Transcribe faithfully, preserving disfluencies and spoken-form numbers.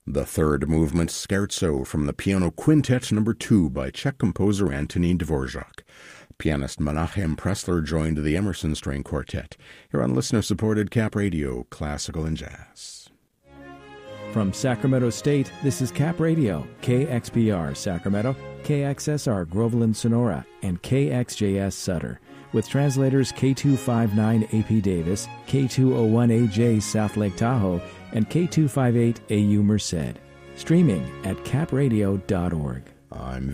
The third movement, Scherzo, from the Piano Quintet number two by Czech composer Antonín Dvorak. Pianist Menachem Pressler joined the Emerson String Quartet. Here on listener-supported Cap Radio, Classical and Jazz. From Sacramento State, this is Cap Radio, K X P R Sacramento, K X S R Groveland Sonora, and K X J S Sutter, with translators K two fifty-nine A P Davis, K two oh one A J South Lake Tahoe, and K two fifty-eight A U Merced. Streaming at cap radio dot org. I'm